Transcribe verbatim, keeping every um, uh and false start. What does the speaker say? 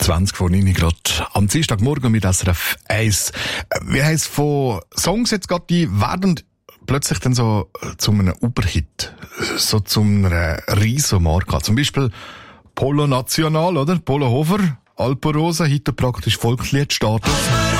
zwanzig vor neun gerade am Dienstagmorgen mit S R F eins. Wie heisst von Songs jetzt gerade, die werden plötzlich dann so zu einem Überhit, so zu einer riesen Marke. Zum Beispiel Polo National, oder? Polo Hofer, Alpenrose, heute praktisch Volksliedstatus.